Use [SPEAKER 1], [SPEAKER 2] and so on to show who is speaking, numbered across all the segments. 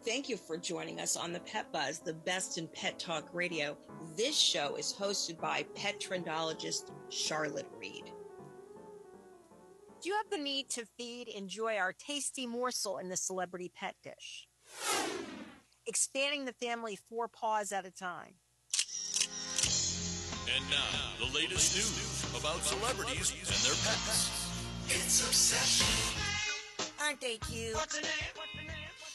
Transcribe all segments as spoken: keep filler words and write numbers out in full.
[SPEAKER 1] Thank you for joining us on the Pet Buzz, the best in pet talk radio. This show is hosted by pet trendologist Charlotte Reed.
[SPEAKER 2] Do you have the need to feed, enjoy our tasty morsel in the celebrity pet dish? Expanding the family four paws at a time.
[SPEAKER 3] And now, the latest news about celebrities and their pets.
[SPEAKER 4] It's Obsession.
[SPEAKER 2] Aren't they cute?
[SPEAKER 4] What's the name? What's the name?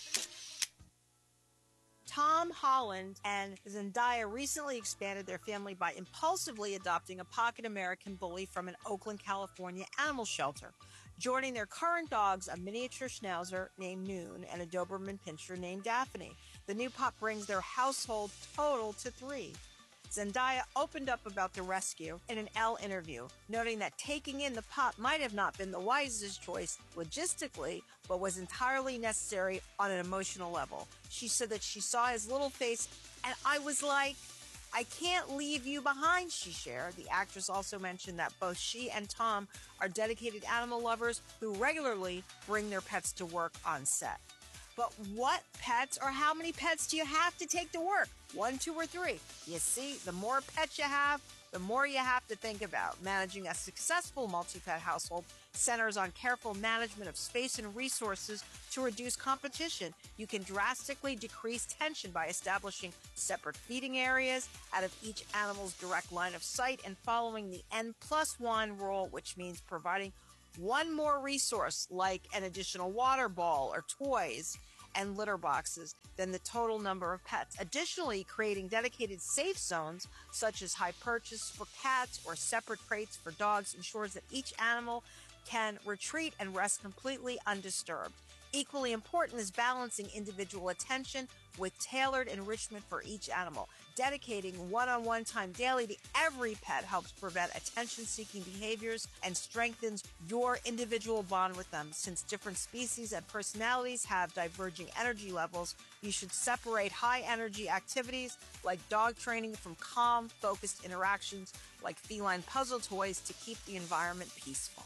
[SPEAKER 2] Tom Holland and Zendaya recently expanded their family by impulsively adopting a pocket American bully from an Oakland, California animal shelter, joining their current dogs, a miniature schnauzer named Noon and a Doberman Pinscher named Daphne. The new pup brings their household total to three. Zendaya opened up about the rescue in an Elle interview, noting that taking in the pup might have not been the wisest choice logistically, but was entirely necessary on an emotional level. She said that she saw his little face, and I was like, I can't leave you behind, she shared. The actress also mentioned that both she and Tom are dedicated animal lovers who regularly bring their pets to work on set. But what pets or how many pets do you have to take to work? One, two, or three? You see, the more pets you have, the more you have to think about. Managing a successful multi-pet household centers on careful management of space and resources to reduce competition. You can drastically decrease tension by establishing separate feeding areas out of each animal's direct line of sight and following the N plus one rule, which means providing one more resource like an additional water ball or toys and litter boxes than the total number of pets. Additionally, creating dedicated safe zones such as high perches for cats or separate crates for dogs ensures that each animal can retreat and rest completely undisturbed. Equally important is balancing individual attention with tailored enrichment for each animal. Dedicating one-on-one time daily to every pet helps prevent attention-seeking behaviors and strengthens your individual bond with them. Since different species and personalities have diverging energy levels, you should separate high-energy activities like dog training from calm, focused interactions like feline puzzle toys to keep the environment peaceful.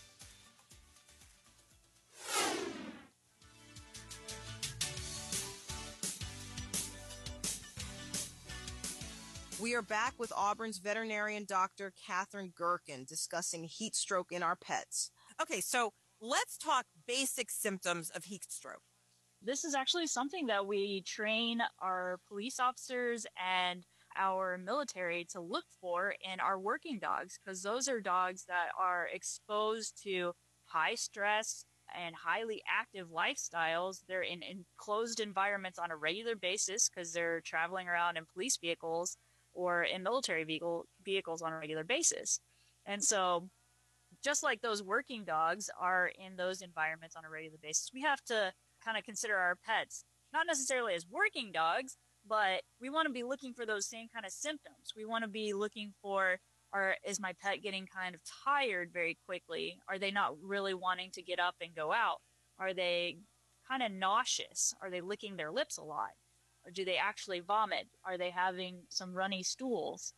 [SPEAKER 2] We are back with Auburn's veterinarian doctor, Catherine Gerken, discussing heat stroke in our pets. Okay, so let's talk basic symptoms of heat stroke.
[SPEAKER 5] This is actually something that we train our police officers and our military to look for in our working dogs, because those are dogs that are exposed to high stress and highly active lifestyles. They're in enclosed environments on a regular basis because they're traveling around in police vehicles or in military vehicle, vehicles on a regular basis. And so just like those working dogs are in those environments on a regular basis, we have to kind of consider our pets, not necessarily as working dogs, but we want to be looking for those same kind of symptoms. We want to be looking for, are, is my pet getting kind of tired very quickly? Are they not really wanting to get up and go out? Are they kind of nauseous? Are they licking their lips a lot? Or do they actually vomit? Are they having some runny stools?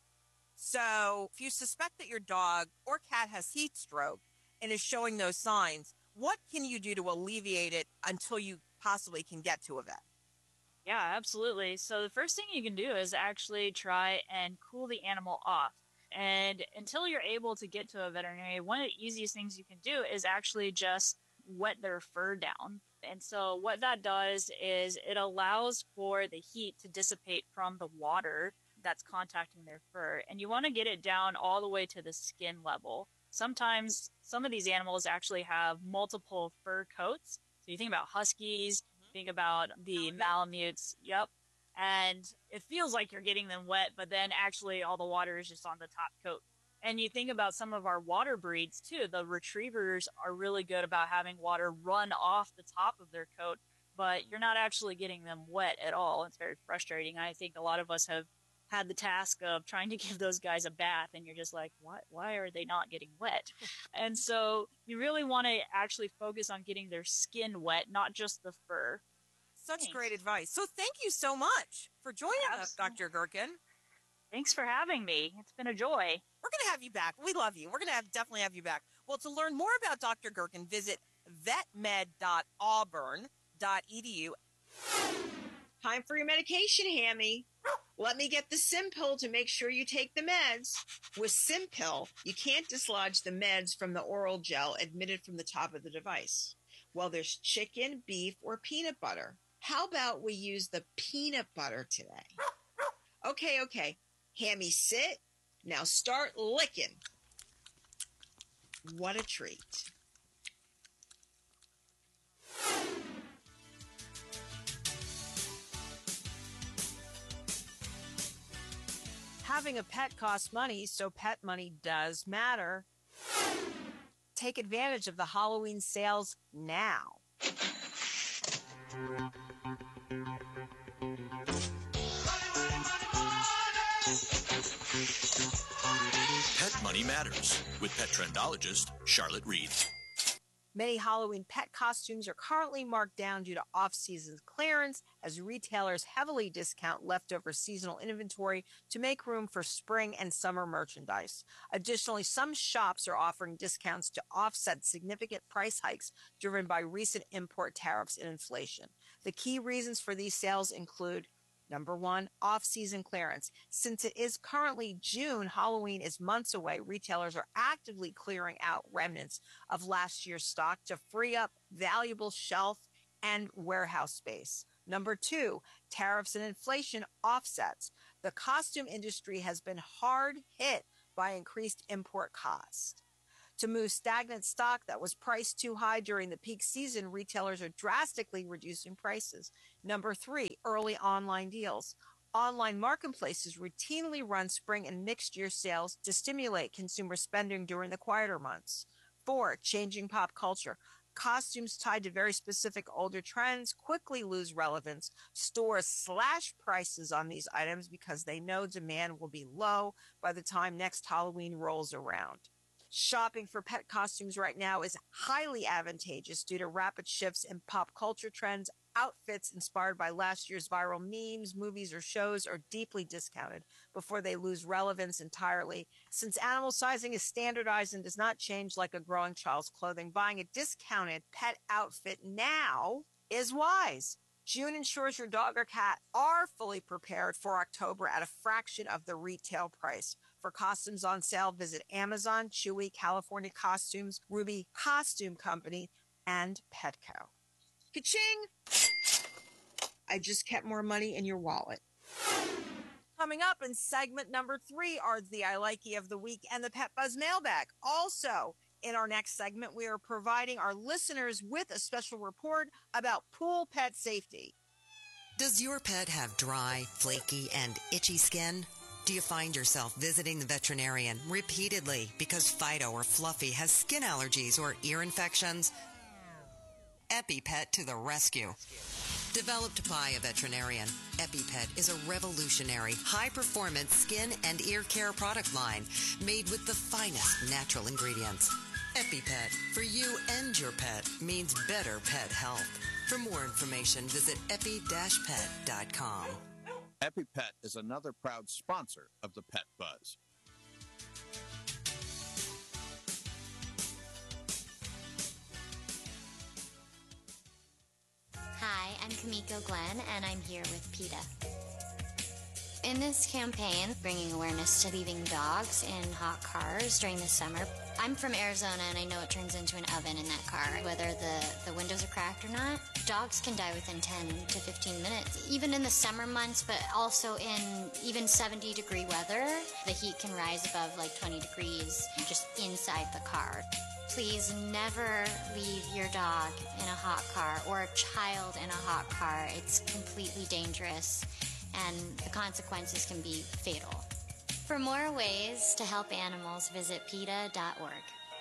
[SPEAKER 2] So if you suspect that your dog or cat has heat stroke and is showing those signs, what can you do to alleviate it until you possibly can get to a vet?
[SPEAKER 5] Yeah, absolutely. So the first thing you can do is actually try and cool the animal off. And until you're able to get to a veterinarian, one of the easiest things you can do is actually just wet their fur down. And so what that does is it allows for the heat to dissipate from the water that's contacting their fur. And you want to get it down all the way to the skin level. Sometimes some of these animals actually have multiple fur coats. So you think about huskies, mm-hmm. think about the Malamutes, yep. And it feels like you're getting them wet, but then actually all the water is just on the top coat. And you think about some of our water breeds too. The retrievers are really good about having water run off the top of their coat, but you're not actually getting them wet at all. It's very frustrating. I think a lot of us have had the task of trying to give those guys a bath, and you're just like, why, why are they not getting wet? And so you really want to actually focus on getting their skin wet, not just the fur.
[SPEAKER 2] Such
[SPEAKER 5] Thanks.
[SPEAKER 2] Great advice. So thank you so much for joining
[SPEAKER 5] Absolutely.
[SPEAKER 2] us, Doctor Gerken.
[SPEAKER 5] Thanks for having me. It's been a joy.
[SPEAKER 2] We're going to have you back. We love you. We're going to have definitely have you back. Well, to learn more about Doctor Gerken, visit vet med dot auburn dot e d u.
[SPEAKER 1] Time for your medication, Hammy. Let me get the Simpill to make sure you take the meds. With Simpill, you can't dislodge the meds from the oral gel admitted from the top of the device. Well, there's chicken, beef, or peanut butter. How about we use the peanut butter today? Okay, okay. Hammy, sit. Now start licking. What a treat.
[SPEAKER 2] Having a pet costs money, so pet money does matter. Take advantage of the Halloween sales now.
[SPEAKER 3] Pet Money Matters with pet trendologist Charlotte Reed.
[SPEAKER 2] Many Halloween pet costumes are currently marked down due to off-season clearance as retailers heavily discount leftover seasonal inventory to make room for spring and summer merchandise. Additionally, some shops are offering discounts to offset significant price hikes driven by recent import tariffs and inflation. The key reasons for these sales include: number one, off-season clearance. Since it is currently June, Halloween is months away, retailers are actively clearing out remnants of last year's stock to free up valuable shelf and warehouse space. Number two, tariffs and inflation offsets. The costume industry has been hard hit by increased import costs. To move stagnant stock that was priced too high during the peak season, retailers are drastically reducing prices. Number three, early online deals. Online marketplaces routinely run spring and mixed year sales to stimulate consumer spending during the quieter months. Four, changing pop culture. Costumes tied to very specific older trends quickly lose relevance. Stores slash prices on these items because they know demand will be low by the time next Halloween rolls around. Shopping for pet costumes right now is highly advantageous due to rapid shifts in pop culture trends. Outfits inspired by last year's viral memes, movies, or shows are deeply discounted before they lose relevance entirely. Since animal sizing is standardized and does not change like a growing child's clothing, buying a discounted pet outfit now is wise. June ensures your dog or cat are fully prepared for October at a fraction of the retail price. For costumes on sale, visit Amazon, Chewy, California Costumes, Ruby Costume Company, and Petco.
[SPEAKER 1] Ka-ching! I just kept more money in your wallet.
[SPEAKER 2] Coming up in segment number three are the I Likey of the Week and the Pet Buzz Mailbag. Also, in our next segment, we are providing our listeners with a special report about pool pet safety.
[SPEAKER 6] Does your pet have dry, flaky, and itchy skin? Do you find yourself visiting the veterinarian repeatedly because Fido or Fluffy has skin allergies or ear infections? EpiPet to the rescue. Developed by a veterinarian, EpiPet is a revolutionary, high-performance skin and ear care product line made with the finest natural ingredients. EpiPet, for you and your pet, means better pet health. For more information, visit epi dash pet dot com.
[SPEAKER 7] EpiPet is another proud sponsor of the Pet Buzz.
[SPEAKER 8] Hi, I'm Kamiko Glenn, and I'm here with PETA. In this campaign, bringing awareness to leaving dogs in hot cars during the summer. I'm from Arizona, and I know it turns into an oven in that car, whether the, the windows are cracked or not. Dogs can die within ten to fifteen minutes, even in the summer months, but also in even seventy degree weather. The heat can rise above like twenty degrees just inside the car. Please never leave your dog in a hot car or a child in a hot car. It's completely dangerous, and the consequences can be fatal. For more ways to help animals, visit PETA dot org.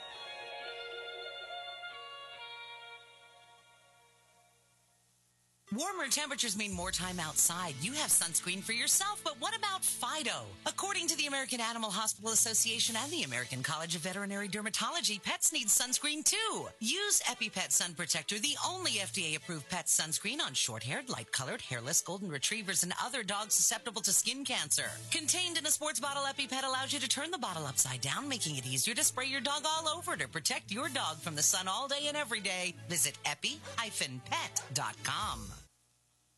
[SPEAKER 9] Warmer temperatures mean more time outside. You have sunscreen for yourself, but what about Fido? According to the American Animal Hospital Association and the American College of Veterinary Dermatology, pets need sunscreen too. Use EpiPet Sun Protector, the only F D A-approved pet sunscreen on short-haired, light-colored, hairless golden retrievers and other dogs susceptible to skin cancer. Contained in a sports bottle, EpiPet allows you to turn the bottle upside down, making it easier to spray your dog all over to protect your dog from the sun all day and every day. Visit epi dash pet dot com.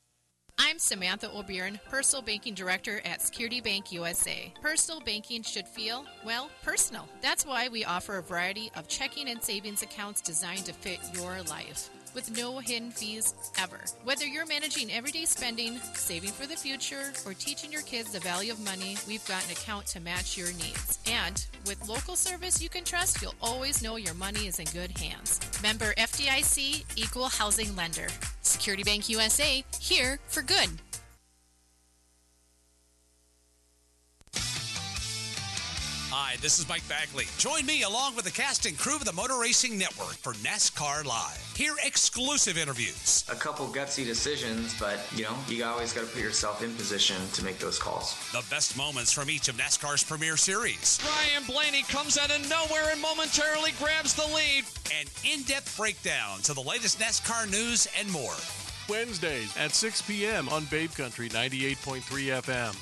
[SPEAKER 10] I'm Samantha O'Byrne, Personal Banking Director at Security Bank U S A. Personal banking should feel, well, personal. That's why we offer a variety of checking and savings accounts designed to fit your life, with no hidden fees ever. Whether you're managing everyday spending, saving for the future, or teaching your kids the value of money, we've got an account to match your needs. And with local service you can trust, you'll always know your money is in good hands. Member F D I C, Equal Housing Lender. Security Bank U S A, here for good.
[SPEAKER 11] Hi, this is Mike Bagley. Join me along with the cast and crew of the Motor Racing Network for NASCAR Live. Hear exclusive interviews.
[SPEAKER 12] A couple gutsy decisions, but, you know, you always got to put yourself in position to make those calls.
[SPEAKER 11] The best moments from each of NASCAR's premier series.
[SPEAKER 13] Ryan Blaney comes out of nowhere and momentarily grabs the lead.
[SPEAKER 11] And in-depth breakdowns of the latest NASCAR news and more.
[SPEAKER 14] Wednesdays at six p.m. on Babe Country ninety-eight point three F M.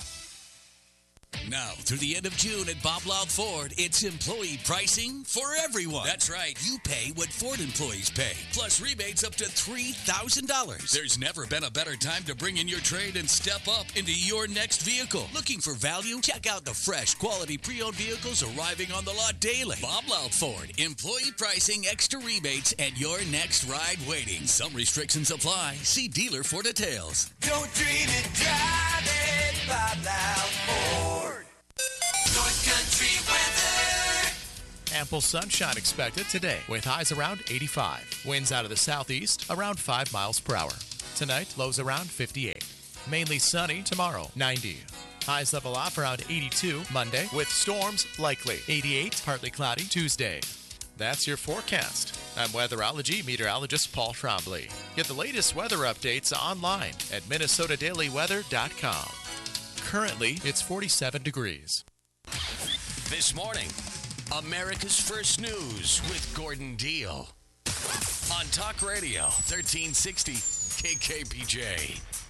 [SPEAKER 3] Now, through the end of June at Bob Loud Ford, it's employee pricing for everyone. That's right. You pay what Ford employees pay, plus rebates up to three thousand dollars. There's never been a better time to bring in your trade and step up into your next vehicle. Looking for value? Check out the fresh, quality pre-owned vehicles arriving on the lot daily. Bob Loud Ford. Employee pricing, extra rebates, and your next ride waiting. Some restrictions apply. See dealer for details.
[SPEAKER 4] Don't dream it, drive it, Bob Loud Ford. North Country weather.
[SPEAKER 15] Ample sunshine expected today with highs around eighty-five. Winds out of the southeast around five miles per hour. Tonight, lows around fifty-eight. Mainly sunny tomorrow, ninety. Highs level off around eighty-two Monday with storms likely. eighty-eight, partly cloudy Tuesday. That's your forecast. I'm weatherology meteorologist Paul Trombley. Get the latest weather updates online at minnesota daily weather dot com. Currently, it's forty-seven degrees.
[SPEAKER 3] This morning, America's First News with Gordon Deal. On Talk Radio, thirteen sixty K K P J.